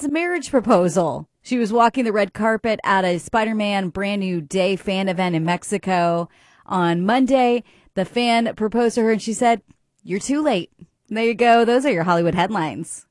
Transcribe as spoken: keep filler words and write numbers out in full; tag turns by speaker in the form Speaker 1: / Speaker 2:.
Speaker 1: fan's marriage proposal. She was walking the red carpet at a Spider-Man Brand New Day fan event in Mexico on Monday. The fan proposed to her and she said, "You're too late." There you go. Those are your Hollywood headlines.